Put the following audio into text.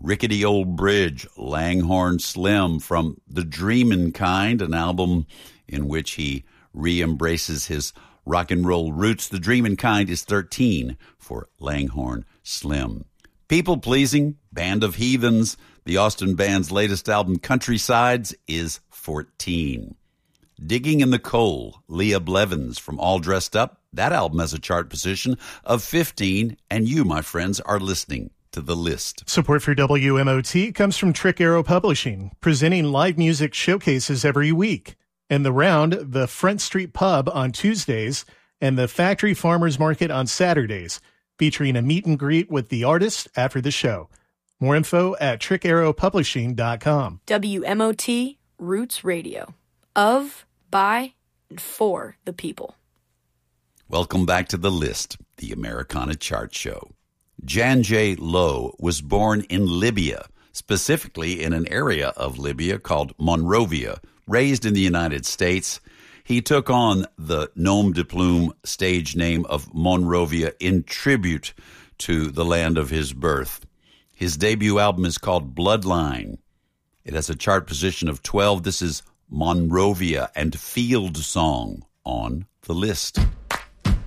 Rickety Old Bridge, Langhorne Slim from The Dreamin' Kind, an album in which he re-embraces his rock and roll roots. The Dreamin' Kind is 13 for Langhorne Slim. People Pleasing, Band of Heathens, the Austin Band's latest album, Countrysides, is 14. Digging in the Coal, Leah Blevins from All Dressed Up. That album has a chart position of 15, and you, my friends, are listening to The List. Support for WMOT comes from Trick Arrow Publishing, presenting live music showcases every week. And The Round, the Front Street Pub on Tuesdays, and the Factory Farmers Market on Saturdays, featuring a meet and greet with the artist after the show. More info at trickarrowpublishing.com. WMOT Roots Radio. Of, by, and for the people. Welcome back to The List, the Americana Chart Show. Jan J. Lowe was born in Libya, specifically in an area of Libya called Monrovia. Raised in the United States, he took on the nom de plume stage name of Monrovia in tribute to the land of his birth. His debut album is called Bloodline. It has a chart position of 12. This is Monrovia and Field Song on The List.